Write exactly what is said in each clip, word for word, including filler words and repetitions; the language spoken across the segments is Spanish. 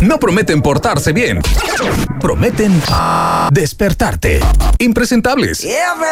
no prometen portarse bien. Prometen despertarte. Impresentables.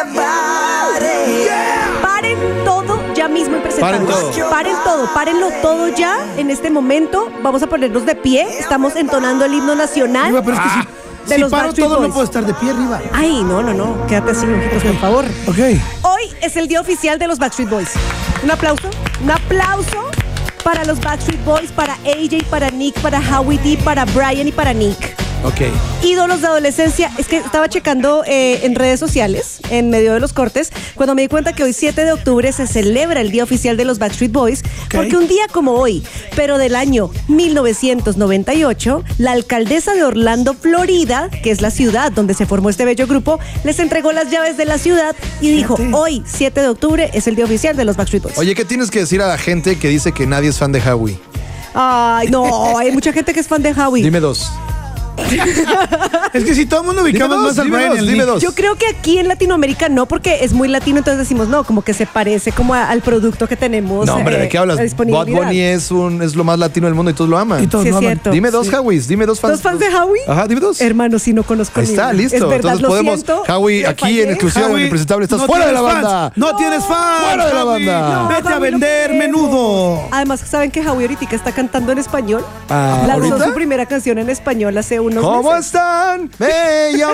Paren todo ya mismo impresentables. Paren todo. Paren todo, párenlo todo ya en este momento. Vamos a ponernos de pie. Estamos entonando el himno nacional. Riva, pero es que si, de si los paro Backstreet todo Boys. no puedo estar de pie, Riva. Ay, no, no, no. Quédate así, ojitos, por favor. Ok. Hoy es el día oficial de los Backstreet Boys. Un aplauso. Un aplauso para los Backstreet Boys, para A J, para Nick, para Howie D, para Brian y para Nick. Ok. Ídolos de adolescencia. Es que estaba checando eh, en redes sociales, en medio de los cortes, cuando me di cuenta que hoy siete de octubre se celebra el día oficial de los Backstreet Boys, porque un día como hoy, pero del año mil novecientos noventa y ocho, la alcaldesa de Orlando, Florida, que es la ciudad donde se formó este bello grupo, les entregó las llaves de la ciudad y dijo, hoy, siete de octubre, es el día oficial de los Backstreet Boys. Oye, ¿qué tienes que decir a la gente que dice que nadie es fan de Howie? Ay, no, hay mucha gente que es fan de Howie. Dime dos. Es que si todo el mundo ubicamos Dime dos, más al dime Brian dos, y al dime Nick. dos. Yo creo que aquí en Latinoamérica no, porque es muy latino, entonces decimos no, como que se parece como a- al producto que tenemos. No, hombre, eh, ¿de qué hablas? a Bad disponibilidad. Bunny es, un, es lo más latino del mundo y todos lo aman. Y todos Sí, es lo aman. cierto. Dime dos Sí. Howies, dime dos fans. ¿Dos fans de Howie? Ajá, dime dos. Hermano, si no conozco Ahí ni está, uno. listo. Es verdad, Entonces lo podemos, siento. Howie, Le aquí fallé. en exclusiva en Howie, el presentable, estás no fuera de la tienes banda. fans. No tienes fans. Fuera de la Howie. banda. Vete a Howie, lo vender queremos. menudo. Además, ¿saben que Howie ahorita está cantando en español? Ah, Lanzó ¿ahorita? su primera canción en español hace unos ¿Cómo meses. están? Bella